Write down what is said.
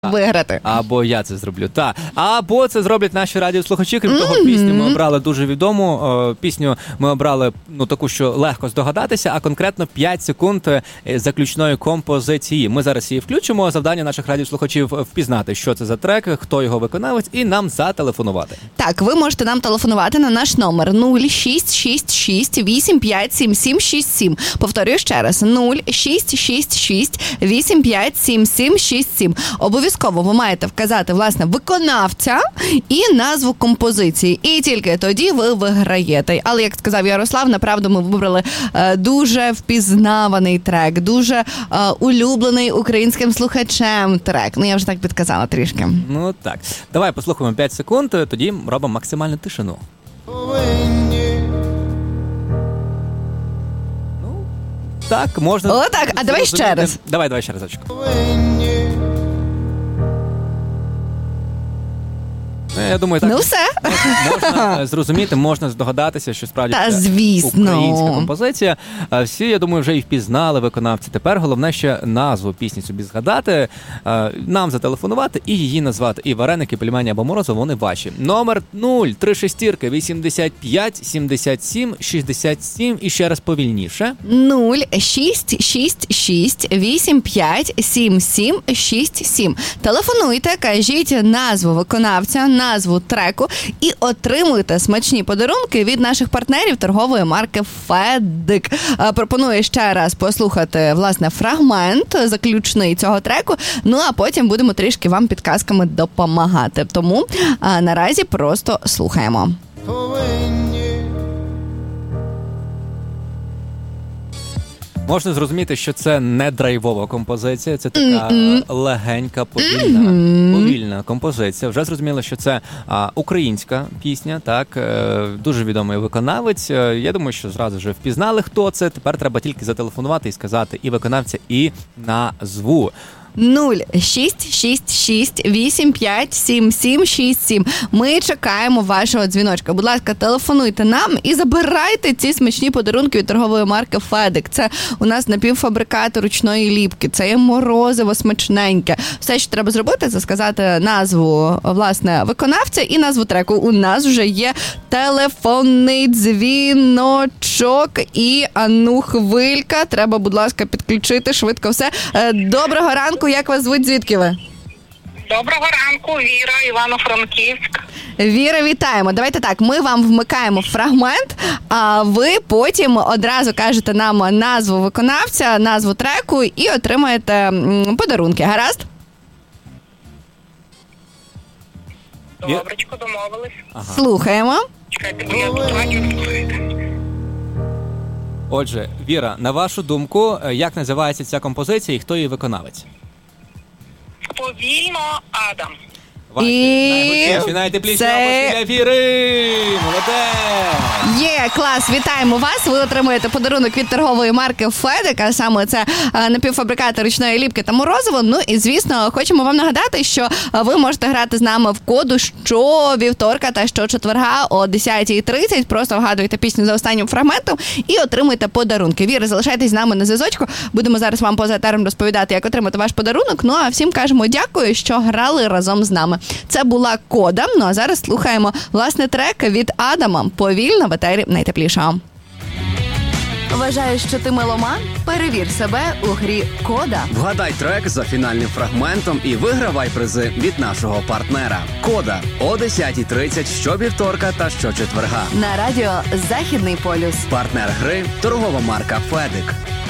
виграти. Або я це зроблю, так. Або це зроблять наші радіослухачі. Крім того, пісню ми обрали дуже відому. Пісню ми обрали, таку, що легко здогадатися, а конкретно 5 секунд заключної композиції. Ми зараз її включимо. Завдання наших радіослухачів впізнати, що це за трек, хто його виконавець, і нам зателефонувати. Так, ви можете нам телефонувати на наш номер 0666 857767. Повторюю ще раз. 0666 857767. Обов'язково ви маєте вказати, власне, виконавця і назву композиції. І тільки тоді ви виграєте. Але, як сказав Ярослав, направду ми вибрали дуже впізнаваний трек, дуже улюблений українським слухачем трек. Я вже так підказала трішки. Так. Давай послухаємо 5 секунд, тоді робимо максимальну тишину. Так, можна... О, так, а давай ще раз. Давай ще разочок. Я думаю, так все. можна зрозуміти, можна здогадатися, що справді це звісно. Українська композиція. Всі, я думаю, вже і впізнали виконавці. Тепер головне ще назву пісні собі згадати, нам зателефонувати і її назвати. І вареники, пельмені або морозиво, вони ваші. Номер 036 85 77 67 і ще раз повільніше. 0666 85 77 67. Телефонуйте, кажіть назву виконавця, назву треку і отримуйте смачні подарунки від наших партнерів торгової марки «Федик». Пропоную ще раз послухати, власне, фрагмент заключний цього треку, а потім будемо трішки вам підказками допомагати. Тому наразі просто слухаємо. Можна зрозуміти, що це не драйвова композиція, це така легенька, повільна композиція. Вже зрозуміло, що це українська пісня, так, дуже відомий виконавець. Я думаю, що зразу вже впізнали, хто це. Тепер треба тільки зателефонувати і сказати і виконавця, і назву. 0666 85 7767. Ми чекаємо вашого дзвіночка. Будь ласка, телефонуйте нам і забирайте ці смачні подарунки від торгової марки «Федик». Це у нас напівфабрикати ручної ліпки, це є морозиво смачненьке. Все, що треба зробити, це сказати назву, власне, виконавця і назву треку. У нас вже є телефонний дзвіночок і хвилька. Треба, будь ласка, підключити швидко все. Доброго ранку. Як вас звуть, звідки ви? Доброго ранку, Віра, Івано-Франківськ. Віра, вітаємо. Давайте так, ми вам вмикаємо фрагмент, а ви потім одразу кажете нам назву виконавця, назву треку і отримаєте подарунки. Гаразд? Добречко, домовились. Ага. Слухаємо. Чекайте, бо я тут радіо слухайте. Отже, Віра, на вашу думку, як називається ця композиція і хто її виконавець? Повільно, Адам. Найгучніші, найтепліші це... для Віри! Молодець! Є, клас, вітаємо вас. Ви отримуєте подарунок від торгової марки «Федик», а саме це напівфабрикати ручної ліпки та морозиво. І, звісно, хочемо вам нагадати, що ви можете грати з нами в коду щовівторка та щочетверга о 10:30. Просто вгадуйте пісню за останнім фрагментом і отримуйте подарунки. Віра, залишайтесь з нами на зв'язочку. Будемо зараз вам поза етером розповідати, як отримати ваш подарунок. А всім кажемо дякую, що грали разом з нами. Це була «Кода», а зараз слухаємо, власне, трек від Адама «Повільно» в етері найтеплішого. Вважаєш, що ти меломан? Перевір себе у грі «Кода». Вгадай трек за фінальним фрагментом і вигравай призи від нашого партнера. «Кода» о 10:30 щовівторка та щочетверга. На радіо «Західний полюс». Партнер гри – торгова марка «Федик».